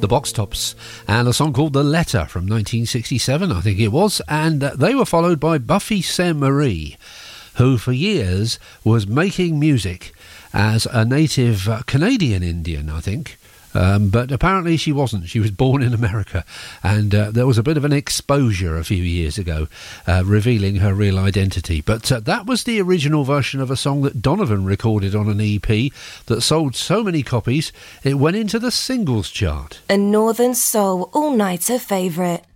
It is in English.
The Box Tops, and a song called The Letter from 1967, I think it was, and they were followed by Buffy Sainte-Marie, who for years was making music as a native Canadian Indian, I think. But apparently she wasn't. She was born in America, and there was a bit of an exposure a few years ago revealing her real identity. But that was the original version of a song that Donovan recorded on an EP that sold so many copies it went into the singles chart. A Northern Soul all-nighter favourite.